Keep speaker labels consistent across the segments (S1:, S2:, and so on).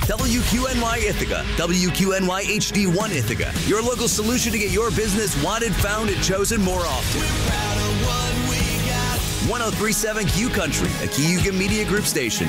S1: WQNY Ithaca, WQNY HD1 Ithaca, your local solution to get your business wanted, found, and chosen more often. 1037 Q Country, a Cayuga Media Group station.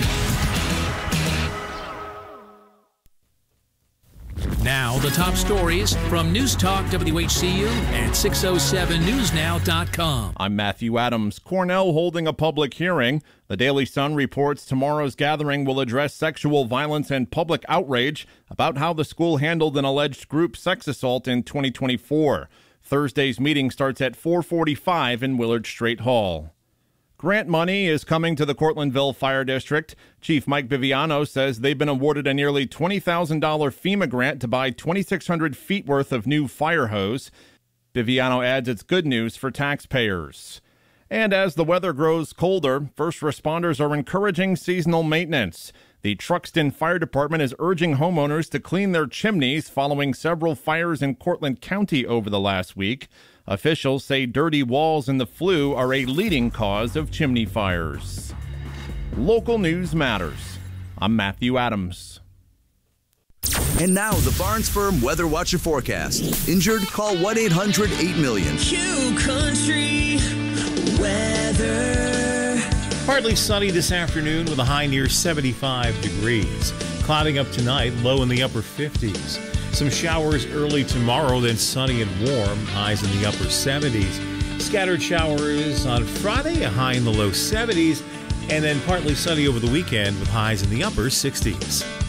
S2: Now, the top stories from News Talk WHCU and 607newsnow.com.
S3: I'm Matthew Adams. Cornell holding a public hearing. The Daily Sun reports tomorrow's gathering will address sexual violence and public outrage about how the school handled an alleged group sex assault in 2024. Thursday's meeting starts at 4:45 in Willard Straight Hall. Grant money is coming to the Cortlandville Fire District. Chief Mike Viviano says they've been awarded a nearly $20,000 FEMA grant to buy 2,600 feet worth of new fire hose. Viviano adds it's good news for taxpayers. And as the weather grows colder, first responders are encouraging seasonal maintenance. The Truxton Fire Department is urging homeowners to clean their chimneys following several fires in Cortland County over the last week. Officials say dirty walls and the flue are a leading cause of chimney fires. Local news matters. I'm Matthew Adams.
S1: And now, the Barnes Firm Weather Watcher forecast. Injured? Call 1-800-8-million.
S4: Q Country weather.
S5: Partly sunny this afternoon with a high near 75 degrees. Clouding up tonight, low in the upper 50s. Some showers early tomorrow, then sunny and warm, highs in the upper 70s. Scattered showers on Friday, a high in the low 70s, and then partly sunny over the weekend with highs in the upper 60s.